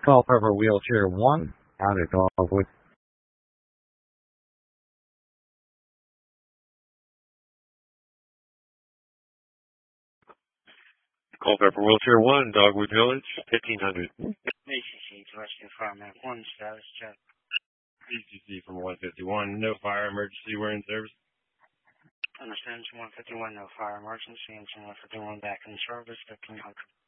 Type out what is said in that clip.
Culpeper Wheelchair 1, out of Dogwood. Culpeper Wheelchair 1, Dogwood Village, 1500. ACC to Rescue Fireman 1, status check. ACC from 151, no fire emergency, we're in service. Understand, 151, no fire emergency, and 151 back in service, 1500.